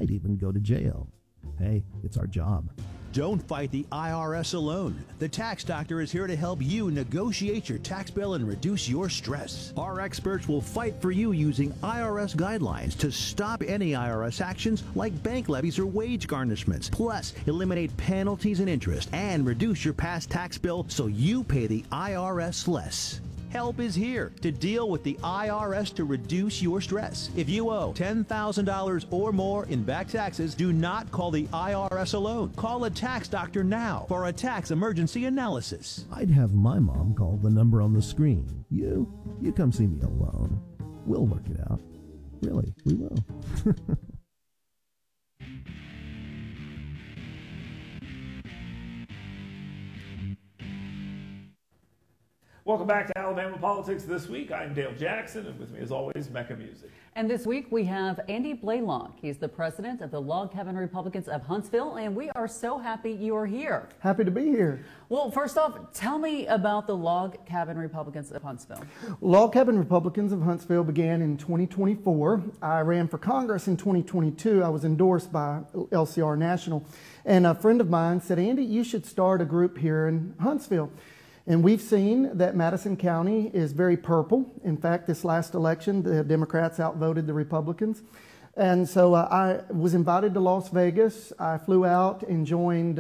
might even go to jail. Hey, it's our job. Don't fight the IRS alone. The Tax Doctor is here to help you negotiate your tax bill and reduce your stress. Our experts will fight for you using IRS guidelines to stop any IRS actions like bank levies or wage garnishments. Plus, eliminate penalties and interest and reduce your past tax bill so you pay the IRS less. Help is here to deal with the IRS to reduce your stress. If you owe $10,000 or more in back taxes, do not call the IRS alone. Call a tax doctor now for a tax emergency analysis. I'd have my mom call the number on the screen. You come see me alone. We'll work it out. Really, we will. Welcome back to Alabama Politics This Week. I'm Dale Jackson, and with me, as always, Mecca Music. And this week we have Andy Blaylock. He's the president of the Log Cabin Republicans of Huntsville, and we are so happy you are here. Happy to be here. Well, first off, tell me about the Log Cabin Republicans of Huntsville. Log Cabin Republicans of Huntsville began in 2024. I ran for Congress in 2022. I was endorsed by LCR National, and a friend of mine said, Andy, you should start a group here in Huntsville. And we've seen that Madison County is very purple. In fact, this last election, the Democrats outvoted the Republicans. And so I was invited to Las Vegas. I flew out and joined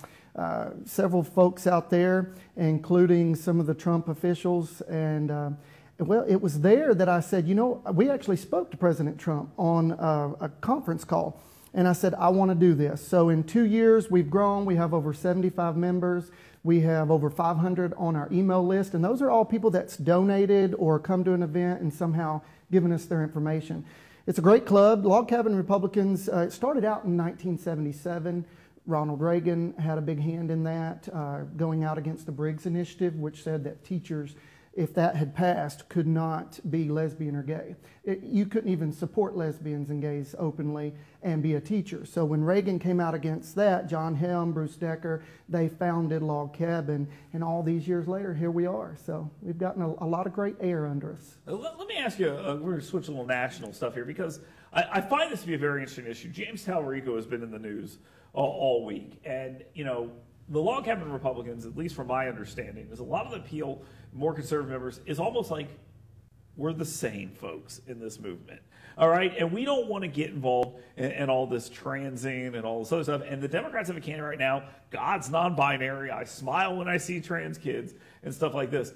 several folks out there, including some of the Trump officials. And well, it was there that I said, you know, we actually spoke to President Trump on a conference call. And I said, I want to do this. So in 2 years, we've grown. We have over 75 members. We have over 500 on our email list, and those are all people that's donated or come to an event and somehow given us their information. It's a great club. Log Cabin Republicans, it started out in 1977. Ronald Reagan had a big hand in that, going out against the Briggs Initiative, which said that teachers, if that had passed, could not be lesbian or gay. You couldn't even support lesbians and gays openly and be a teacher. So when Reagan came out against that, John Helm, Bruce Decker, they founded Log Cabin, and all these years later, here we are. So we've gotten a lot of great air under us. Let me ask you, we're going to switch a little national stuff here, because I find this to be a very interesting issue. James Talarico has been in the news all week, and, you know, the Log Cabin Republicans, at least from my understanding, is a lot of the appeal, more conservative members, is almost like we're the same folks in this movement. All right? And we don't want to get involved in all this transing and all this other stuff. And the Democrats have a candidate right now, God's non-binary. I smile when I see trans kids and stuff like this.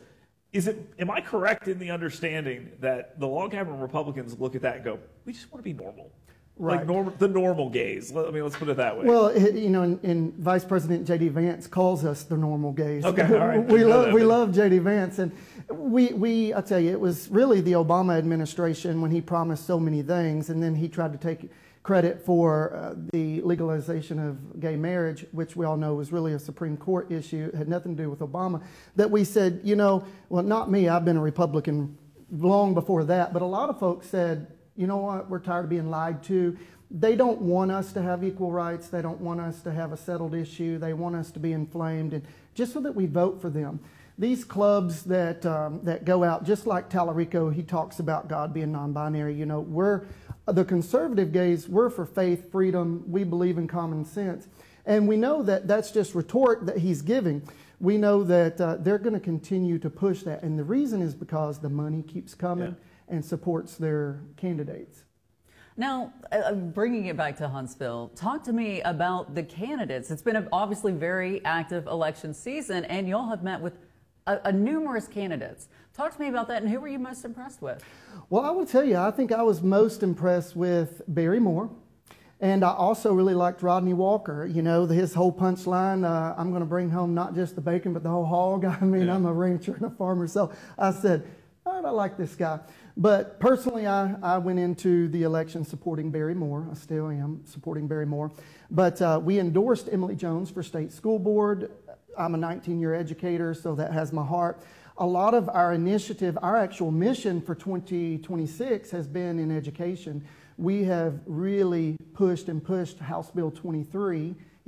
Am I correct in the understanding that the Log Cabin Republicans look at that and go, we just want to be normal? Right. Like the normal gays. I mean, let's put it that way. Well, you know, and Vice President J.D. Vance calls us the normal gays. Okay, all right. we love J.D. Vance, and I tell you, it was really the Obama administration when he promised so many things, and then he tried to take credit for the legalization of gay marriage, which we all know was really a Supreme Court issue. It had nothing to do with Obama. That we said, you know, well, not me. I've been a Republican long before that, but a lot of folks said, you know what, we're tired of being lied to. They don't want us to have equal rights. They don't want us to have a settled issue. They want us to be inflamed, and just so that we vote for them. These clubs that go out, just like Talarico, he talks about God being non-binary. You know, we're the conservative gays. We're for faith, freedom. We believe in common sense, and we know that that's just rhetoric that he's giving. We know that they're going to continue to push that, and the reason is because the money keeps coming. Yeah. And supports their candidates. Now, bringing it back to Huntsville, talk to me about the candidates. It's been an obviously very active election season, and you all have met with numerous candidates. Talk to me about that, and who were you most impressed with? Well, I will tell you, I think I was most impressed with Barry Moore, and I also really liked Rodney Walker. You know, his whole punchline, I'm going to bring home not just the bacon, but the whole hog. I mean, yeah. I'm a rancher and a farmer, so I said, all right, I like this guy. But personally, I went into the election supporting Barry Moore. I still am supporting Barry Moore. But we endorsed Emily Jones for state school board. I'm a 19-year educator, so that has my heart. A lot of our initiative, our actual mission for 2026 has been in education. We have really pushed House Bill 23.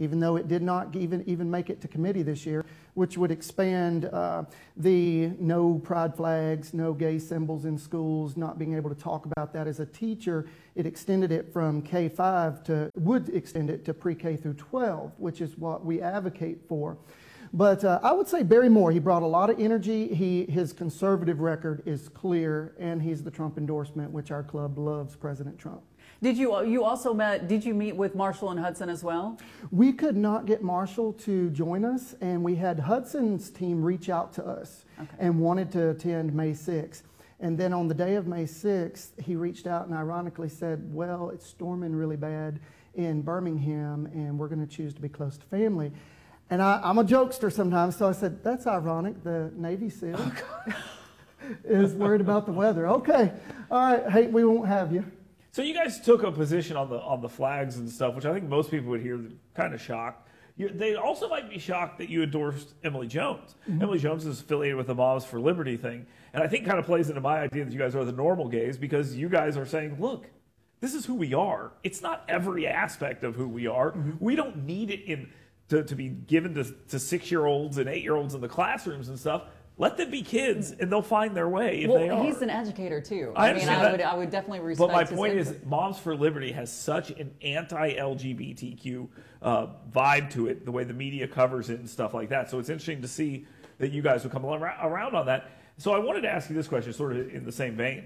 even though it did not even make it to committee this year, which would expand the no pride flags, no gay symbols in schools, not being able to talk about that as a teacher. It extended it from K-5 would extend it to pre-K through 12, which is what we advocate for. But I would say Barry Moore, he brought a lot of energy. His conservative record is clear, and he's the Trump endorsement, which our club loves President Trump. Did you meet with Marshall and Hudson as well? We could not get Marshall to join us, and we had Hudson's team reach out to us and wanted to attend May 6th. And then on the day of May 6th, he reached out and ironically said, well, it's storming really bad in Birmingham, and we're going to choose to be close to family. And I'm a jokester sometimes, so I said, that's ironic. The Navy SEAL is worried about the weather. Okay, all right, hey, we won't have you. So you guys took a position on the flags and stuff, which I think most people would hear kind of shocked. They also might be shocked that you endorsed Emily Jones. Mm-hmm. Emily Jones is affiliated with the Moms for Liberty thing, and I think kind of plays into my idea that you guys are the normal gays because you guys are saying, look, this is who we are. It's not every aspect of who we are. Mm-hmm. We don't need it to be given to 6-year-olds and 8-year-olds in the classrooms and stuff. Let them be kids, and they'll find their way if they are. He's an educator, too. I would definitely respect his But my point is, Moms for Liberty has such an anti-LGBTQ vibe to it, the way the media covers it and stuff like that. So it's interesting to see that you guys will come around on that. So I wanted to ask you this question, sort of in the same vein.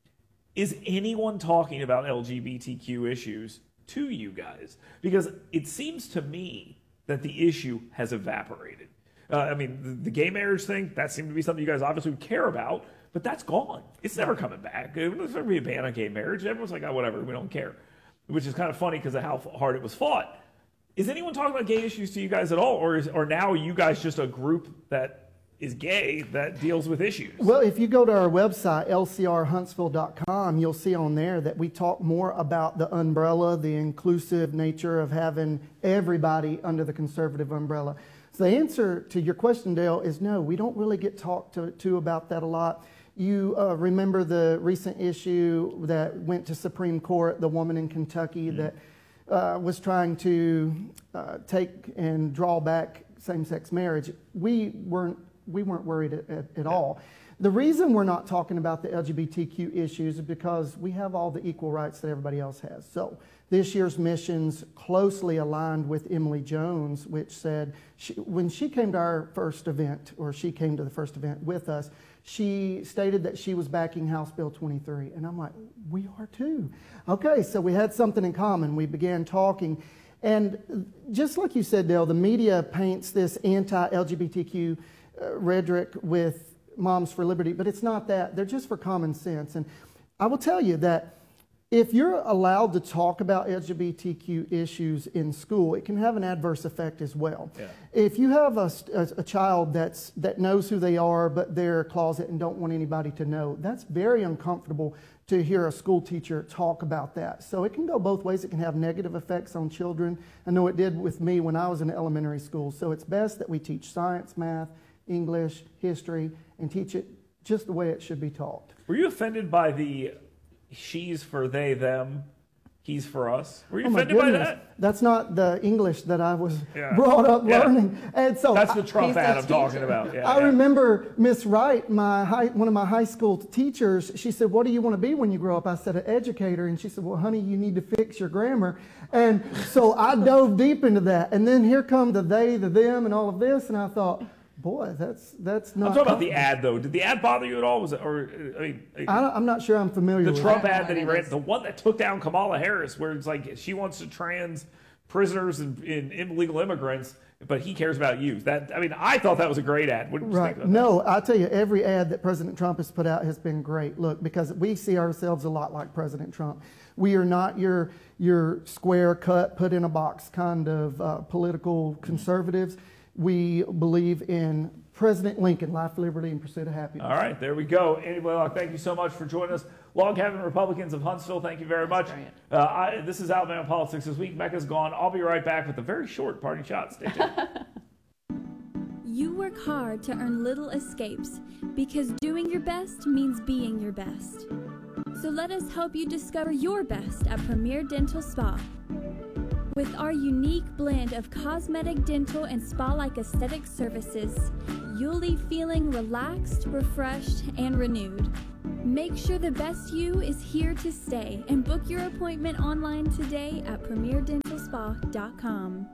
Is anyone talking about LGBTQ issues to you guys? Because it seems to me that the issue has evaporated. I mean, the gay marriage thing, that seemed to be something you guys obviously care about, but that's gone. It's never coming back. There's never going to be a ban on gay marriage. Everyone's like, oh, whatever, we don't care. Which is kind of funny because of how hard it was fought. Is anyone talking about gay issues to you guys at all? Or now are you guys just a group that is gay that deals with issues? Well, if you go to our website, lcrhuntsville.com, you'll see on there that we talk more about the umbrella, the inclusive nature of having everybody under the conservative umbrella. So the answer to your question, Dale, is no, we don't really get talked to about that a lot. You remember the recent issue that went to Supreme Court, the woman in Kentucky that was trying to take and draw back same-sex marriage. We weren't worried at all. The reason we're not talking about the LGBTQ issues is because we have all the equal rights that everybody else has. So this year's missions closely aligned with Emily Jones, which said when she came to our first event, or she came to the first event with us, she stated that she was backing House Bill 23. And I'm like, we are too. Okay, so we had something in common. We began talking. And just like you said, Dale, the media paints this anti-LGBTQ rhetoric with Moms for Liberty, but it's not that. They're just for common sense. And I will tell you that if you're allowed to talk about LGBTQ issues in school, it can have an adverse effect as well. Yeah. If you have a child that knows who they are, but they're closet and don't want anybody to know, that's very uncomfortable to hear a school teacher talk about that. So it can go both ways. It can have negative effects on children. I know it did with me when I was in elementary school. So it's best that we teach science, math, English, history, and teach it just the way it should be taught. Were you offended by the she's for they, them, he's for us? Were you offended by that? That's not the English that I was brought up learning. And so that's the Trump ad I'm talking about. I remember Miss Wright, one of my high school teachers, she said, what do you want to be when you grow up? I said, an educator. And she said, well, honey, you need to fix your grammar. And so I dove deep into that. And then here come the they, the them, and all of this. And I thought, boy, that's not. I'm talking about the ad, though. Did the ad bother you at all? Was it, I'm not sure I'm familiar with the Trump ad that he ran, the one that took down Kamala Harris, where it's like she wants to trans prisoners and illegal immigrants, but he cares about you. I thought that was a great ad. What did you think about that? I'll tell you, every ad that President Trump has put out has been great. Look, because we see ourselves a lot like President Trump. We are not your square cut, put in a box kind of political conservatives. We believe in President Lincoln, life, liberty, and pursuit of happiness. All right, there we go. Andy Blaylock, thank you so much for joining us. Log Cabin Republicans of Huntsville, thank you very much. This is Alabama Politics This Week. Mecca's gone. I'll be right back with a very short parting shot. Stay tuned. You work hard to earn little escapes because doing your best means being your best. So let us help you discover your best at Premier Dental Spa. With With our unique blend of cosmetic, dental, and spa-like aesthetic services, you'll leave feeling relaxed, refreshed, and renewed. Make sure the best you is here to stay and book your appointment online today at premierdentalspa.com.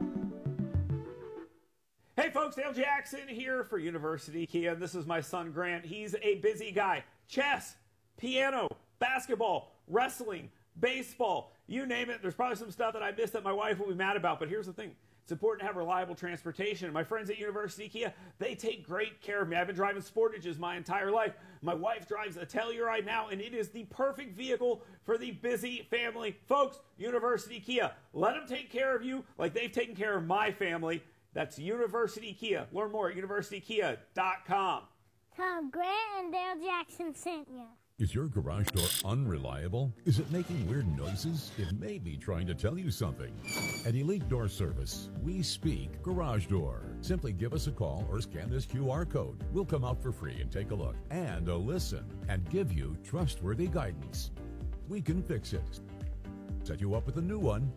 Hey folks, Dale Jackson here for University Kia. This is my son Grant. He's a busy guy. Chess, piano, basketball, wrestling, baseball, you name it. There's probably some stuff that I missed that my wife will be mad about, but here's the thing. It's important to have reliable transportation. My friends at University Kia, they take great care of me. I've been driving Sportages my entire life. My wife drives a Telluride now, and it is the perfect vehicle for the busy family. Folks, University Kia, let them take care of you like they've taken care of my family. That's University Kia. Learn more at universitykia.com. Tom, Grant and Dale Jackson sent you. Is your garage door unreliable? Is it making weird noises? It may be trying to tell you something. At Elite Door Service, we speak garage door. Simply give us a call or scan this QR code. We'll come out for free and take a look and a listen and give you trustworthy guidance. We can fix it, set you up with a new one,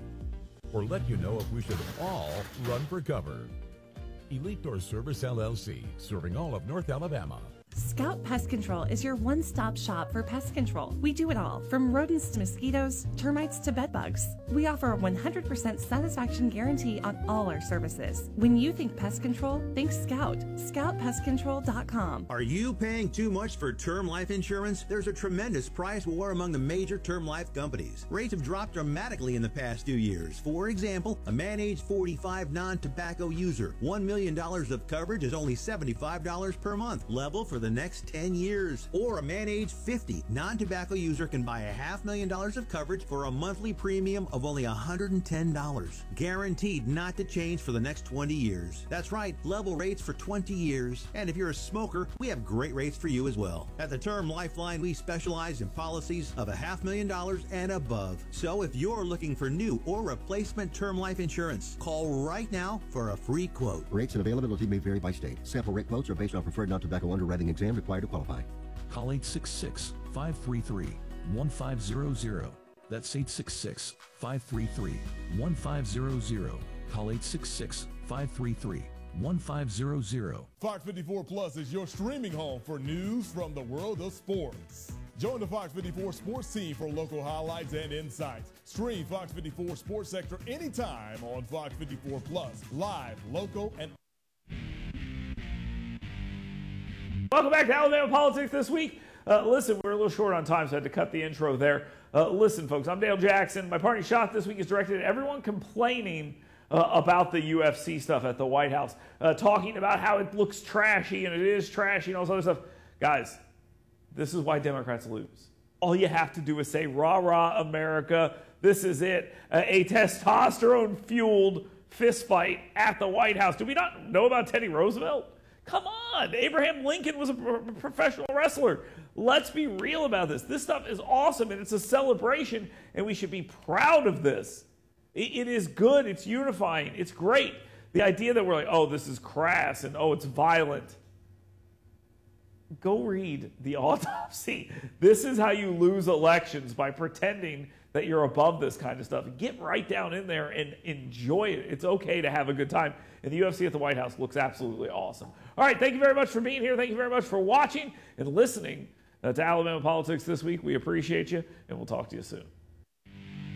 or let you know if we should all run for cover. Elite Door Service LLC, serving all of North Alabama. Scout Pest Control is your one-stop shop for pest control. We do it all, from rodents to mosquitoes, termites to bedbugs. We offer a 100% satisfaction guarantee on all our services. When you think pest control, think Scout. ScoutPestControl.com. Are you paying too much for term life insurance? There's a tremendous price war among the major term life companies. Rates have dropped dramatically in the past few years. For example, a man age 45 non-tobacco user, $1 million of coverage is only $75 per month. Level for the next 10 years. Or a man age 50 non-tobacco user can buy $500,000 of coverage for a monthly premium of only $110. Guaranteed not to change for the next 20 years. That's right, level rates for 20 years. And if you're a smoker, we have great rates for you as well. At the Term Lifeline, we specialize in policies of $500,000 and above. So if you're looking for new or replacement term life insurance, call right now for a free quote. Rates and availability may vary by state. Sample rate quotes are based on preferred non-tobacco underwriting exam required to qualify. Call 866-533-1500. That's 866-533-1500. Call 866-533-1500. Fox 54 Plus is your streaming home for news from the world of sports. Join the Fox 54 sports team for local highlights and insights. Stream Fox 54 Sports Sector anytime on Fox 54 Plus. Live, local, and... Welcome back to Alabama Politics This Week. Listen, we're a little short on time, so I had to cut the intro there. Listen, folks, I'm Dale Jackson. My party shot this week is directed at everyone complaining about the UFC stuff at the White House, talking about how it looks trashy, and it is trashy, and all this other stuff. Guys, this is why Democrats lose. All you have to do is say, rah, rah, America, this is it. A testosterone-fueled fistfight at the White House. Do we not know about Teddy Roosevelt? Come on, Abraham Lincoln was a professional wrestler. Let's be real about this. This stuff is awesome, and it's a celebration, and we should be proud of this. It is good. It's unifying. It's great. The idea that we're like, oh, this is crass, and oh, it's violent. Go read The Autopsy. This is how you lose elections, by pretending that you're above this kind of stuff. Get right down in there and enjoy it. It's okay to have a good time. And the UFC at the White House looks absolutely awesome. All right, thank you very much for being here. Thank you very much for watching and listening to Alabama Politics This Week. We appreciate you, and we'll talk to you soon.